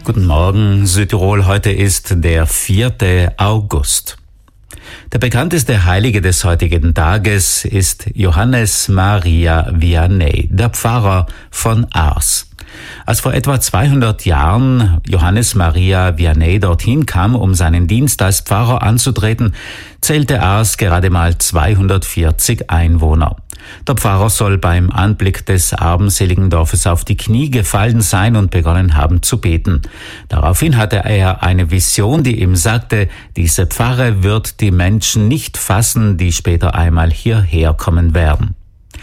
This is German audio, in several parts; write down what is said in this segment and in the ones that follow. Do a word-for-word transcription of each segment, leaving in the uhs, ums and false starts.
Guten Morgen, Südtirol. Heute ist der vierte August. Der bekannteste Heilige des heutigen Tages ist Johannes Maria Vianney, der Pfarrer von Ars. Als vor etwa zweihundert Jahren Johannes Maria Vianney dorthin kam, um seinen Dienst als Pfarrer anzutreten, zählte Ars gerade mal zweihundertvierzig Einwohner. Der Pfarrer soll beim Anblick des armseligen Dorfes auf die Knie gefallen sein und begonnen haben zu beten. Daraufhin hatte er eine Vision, die ihm sagte, diese Pfarre wird die Menschen nicht fassen, die später einmal hierher kommen werden.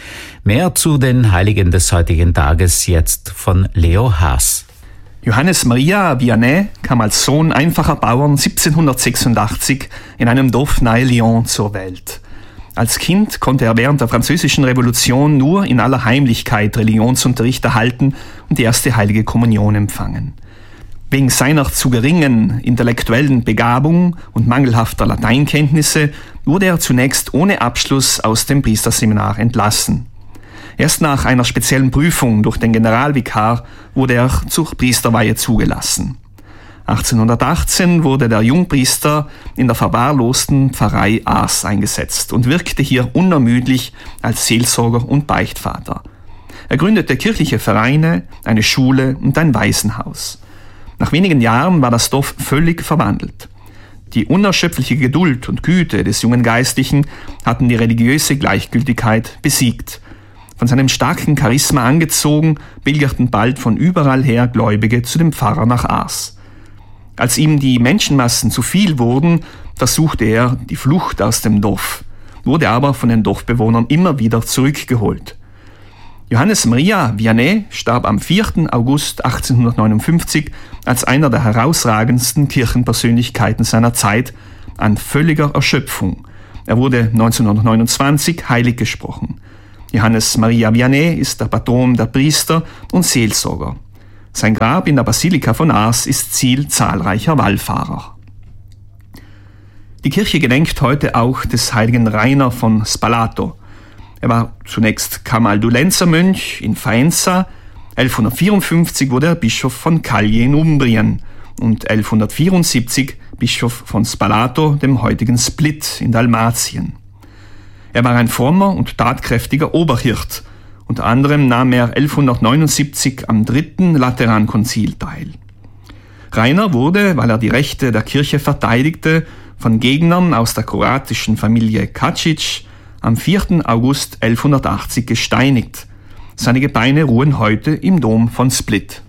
Mehr zu den Heiligen des heutigen Tages jetzt von Leo Haas. Johannes Maria Vianney kam als Sohn einfacher Bauern siebzehnhundertsechsundachtzig in einem Dorf nahe Lyon zur Welt. Als Kind konnte er während der Französischen Revolution nur in aller Heimlichkeit Religionsunterricht erhalten und die erste heilige Kommunion empfangen. Wegen seiner zu geringen intellektuellen Begabung und mangelhafter Lateinkenntnisse wurde er zunächst ohne Abschluss aus dem Priesterseminar entlassen. Erst nach einer speziellen Prüfung durch den Generalvikar wurde er zur Priesterweihe zugelassen. achtzehnhundertachtzehn wurde der Jungpriester in der verwahrlosten Pfarrei Ars eingesetzt und wirkte hier unermüdlich als Seelsorger und Beichtvater. Er gründete kirchliche Vereine, eine Schule und ein Waisenhaus. Nach wenigen Jahren war das Dorf völlig verwandelt. Die unerschöpfliche Geduld und Güte des jungen Geistlichen hatten die religiöse Gleichgültigkeit besiegt. Von seinem starken Charisma angezogen, pilgerten bald von überall her Gläubige zu dem Pfarrer nach Ars. Als ihm die Menschenmassen zu viel wurden, versuchte er die Flucht aus dem Dorf, wurde aber von den Dorfbewohnern immer wieder zurückgeholt. Johannes Maria Vianney starb am vierten August achtzehnhundertneunundfünfzig als einer der herausragendsten Kirchenpersönlichkeiten seiner Zeit an völliger Erschöpfung. Er wurde neunzehnhundertneunundzwanzig heilig gesprochen. Johannes Maria Vianney ist der Patron der Priester und Seelsorger. Sein Grab in der Basilika von Ars ist Ziel zahlreicher Wallfahrer. Die Kirche gedenkt heute auch des heiligen Rainer von Spalato. Er war zunächst Camaldulenzermönch in Faenza. elfhundertvierundfünfzig wurde er Bischof von Cagli in Umbrien und elfhundertvierundsiebzig Bischof von Spalato, dem heutigen Split in Dalmatien. Er war ein frommer und tatkräftiger Oberhirt. Unter anderem nahm er elfhundertneunundsiebzig am dritten Laterankonzil teil. Rainer wurde, weil er die Rechte der Kirche verteidigte, von Gegnern aus der kroatischen Familie Kačić am vierten August elfhundertachtzig gesteinigt. Seine Gebeine ruhen heute im Dom von Split.